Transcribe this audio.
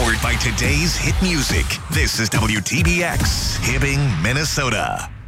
Powered by today's hit music. This is WTBX, Hibbing, Minnesota.